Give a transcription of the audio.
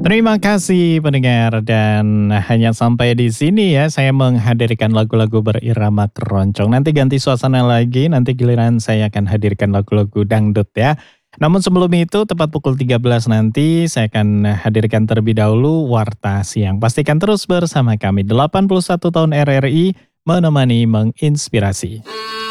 Terima kasih pendengar dan hanya sampai di sini ya saya menghadirkan lagu-lagu berirama keroncong. Nanti ganti suasana lagi, nanti giliran saya akan hadirkan lagu-lagu dangdut ya. Namun sebelum itu tepat pukul 13 nanti saya akan hadirkan terlebih dahulu Warta Siang. Pastikan terus bersama kami 81 tahun RRI menemani menginspirasi.